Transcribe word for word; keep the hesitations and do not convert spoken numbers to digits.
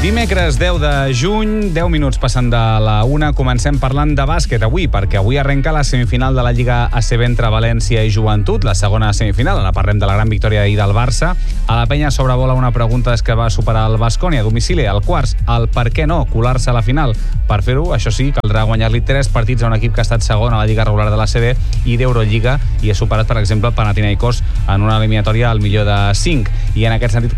Dimecres deu de juny, deu minuts passant de la una, comencem parlant de bàsquet avui, perquè avui arrenca la semifinal de la Lliga A C B entre València i Joventut, la segona semifinal. Ara parlem de la gran victòria d'ahir del Barça. A la penya sobrevola una pregunta és que va superar el Baskonia a domicili, al quarts, el per què no colar-se a la final. Per fer-ho, això sí, caldrà guanyar-li tres partits a un equip que ha estat segon a la Lliga regular de l'A C B i d'Eurolliga i ha superat, per exemple, el Panathinaikos en una eliminatòria al millor de cinc. I en aquest sentit